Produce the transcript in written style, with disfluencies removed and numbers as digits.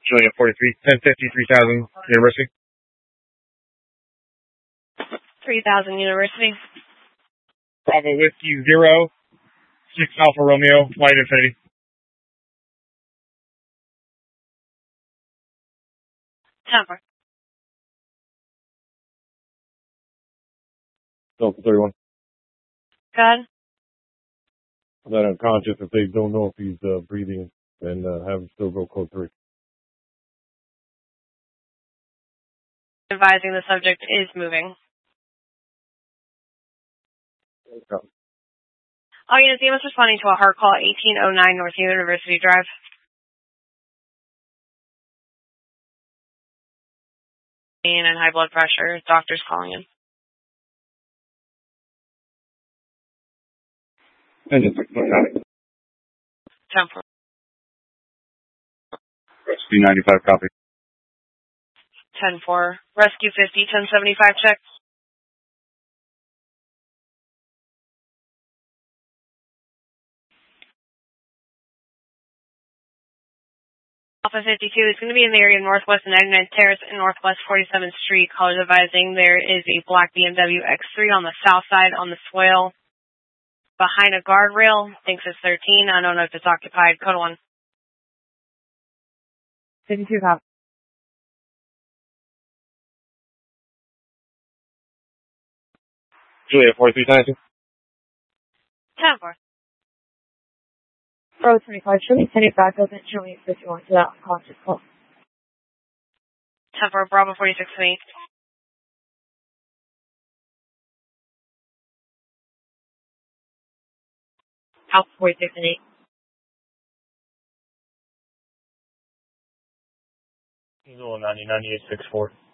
Juliet 43, 1050, 3000, University. 3000 University. Bravo Whiskey 0, 6 Alpha Romeo, White Infinity. Temper. Delta 31. Good. That unconscious if they don't know if he's breathing and have him still go code 3. Advising the subject is moving. Okay. All units, EMS responding to a heart call at 1809 North University Drive. And high blood pressure. Doctor's calling in. Engine 6.9. Temper. Rescue 95, copy. 10-4. Rescue 50, 1075 check. Alpha 52 is going to be in the area of Northwest 99th Terrace and Northwest 47th Street. Callers advising there is a black BMW X3 on the south side on the swale behind a guardrail. Thinks it's 13. I don't know if it's occupied. Code 1. 52 copy. Juliet 43, 92. 10-4. Bravo 25, show me 10 back open, show me 51 to that unconscious call. 10-4, Bravo 46 to me. Alpha 46 and 8. He's 90, 98, 64.